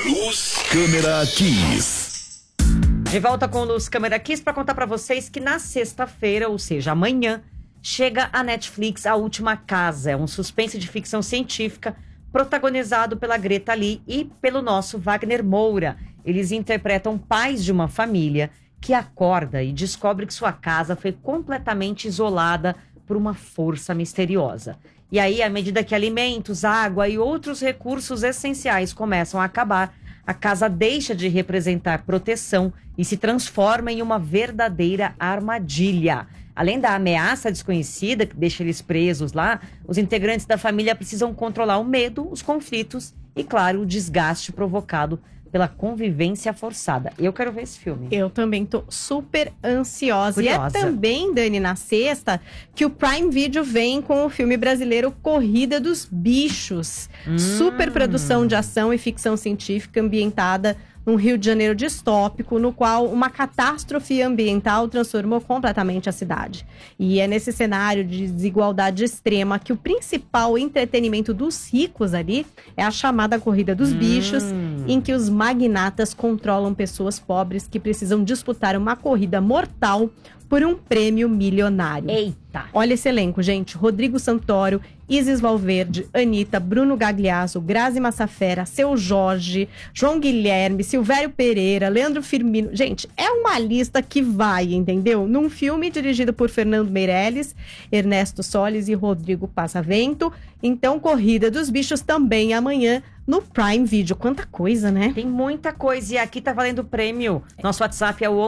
Luz Câmera Kiss. De volta com o Luz Câmera Kiss para contar para vocês que na sexta-feira, ou seja, amanhã, chega a Netflix A Última Casa. É um suspense de ficção científica protagonizado pela Greta Lee e pelo nosso Wagner Moura. Eles interpretam pais de uma família que acorda e descobre que sua casa foi completamente isolada por uma força misteriosa. E aí, à medida que alimentos, água e outros recursos essenciais começam a acabar, a casa deixa de representar proteção e se transforma em uma verdadeira armadilha. Além da ameaça desconhecida que deixa eles presos lá, os integrantes da família precisam controlar o medo, os conflitos e, claro, o desgaste provocado pela convivência forçada. Eu quero ver esse filme. Eu também tô super ansiosa. Curiosa. E é também, Dani, na sexta, que o Prime Video vem com o filme brasileiro Corrida dos Bichos. Super produção de ação e ficção científica ambientada num Rio de Janeiro distópico, no qual uma catástrofe ambiental transformou completamente a cidade. E é nesse cenário de desigualdade extrema que o principal entretenimento dos ricos ali é a chamada Corrida dos Bichos, em que os magnatas controlam pessoas pobres que precisam disputar uma corrida mortal por um prêmio milionário. Eita! Olha esse elenco, gente. Rodrigo Santoro, Isis Valverde, Anitta, Bruno Gagliasso, Grazi Massafera, Seu Jorge, João Guilherme, Silvério Pereira, Leandro Firmino. Gente, é uma lista que vai, entendeu? Num filme dirigido por Fernando Meirelles, Ernesto Solis e Rodrigo Passavento. Então, Corrida dos Bichos também amanhã no Prime Video. Quanta coisa, né? Tem muita coisa e aqui tá valendo prêmio. Nosso WhatsApp é o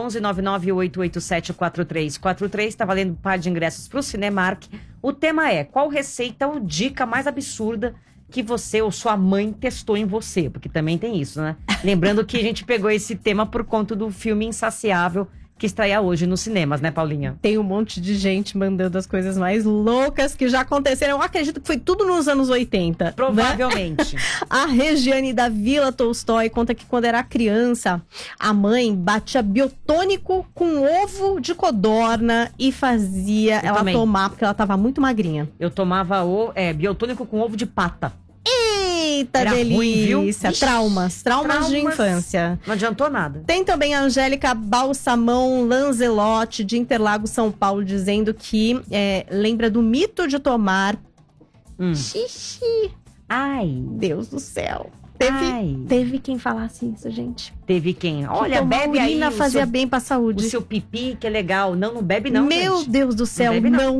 11998874343. Tá valendo um par de ingressos pro Cinemark. O tema é: qual receita ou dica mais absurda que você ou sua mãe testou em você? Porque também tem isso, né? Lembrando que a gente pegou esse tema por conta do filme Insaciável, que estreia hoje nos cinemas, né, Paulinha? Tem um monte de gente mandando as coisas mais loucas que já aconteceram. Eu acredito que foi tudo nos anos 80. Provavelmente. Né? A Regiane da Vila Tolstói conta que quando era criança, a mãe batia biotônico com ovo de codorna e fazia ela também tomar, porque ela tava muito magrinha. Eu tomava biotônico com ovo de pata. Eita, Era delícia! ruim, viu? Traumas de infância. Não adiantou nada. Tem também a Angélica Balsamão Lanzelotti, de Interlagos, São Paulo, dizendo que lembra do mito de tomar xixi. Ai, Deus do céu. Ai. Teve quem falasse isso, gente. Teve quem? Olha, que bebe aí. Fazia bem pra saúde. O seu pipi, que é legal. Não bebe não, Meu gente. Deus do céu, Não bebe, não. não